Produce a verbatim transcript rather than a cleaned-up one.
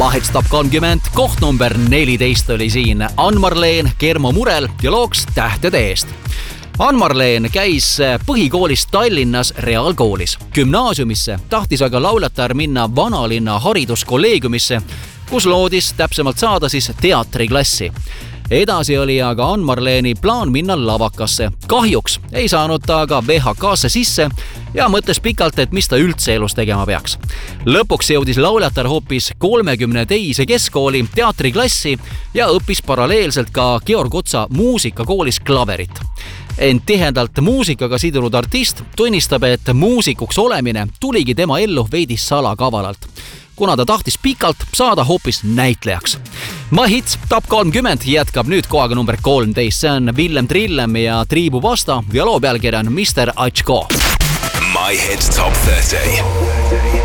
Vaheks top kolmkümmend, koht number neliteist oli siin Ann-Marleen Kermo Murel ja looks Tähtede eest. Ann-Marleen käis põhikoolis Tallinnas reaalkoolis. Gümnaasiumisse tahtis aga lauljatar minna vanalinna hariduskolleegiumisse, kus loodis täpsemalt saada siis teatriklassi. Edasi oli aga Ann-Marleeni plaan minna lavakasse. Kahjuks ei saanud ta aga V H K-sse sisse ja mõtles pikalt, et mis ta üldse elus tegema peaks. Lõpuks jõudis lauljatar hoopis kolmekümne teise keskkooli teatriklassi ja õppis paralleelselt ka Georg Otsa muusikakoolis klaverit. Ent tihedalt muusikaga sidunud artist tunnistab, et muusikuks olemine tuligi tema ellu veidi salakavalalt, kuna ta tahtis pikalt saada hoopis näitlejaks. My Hits top kolmkümmend jätkab nüüd kohaga number kolmteist. See on Villem Trillem ja Triibu Vasta ja loo pealkiri on mister Atško. My Hits top thirty.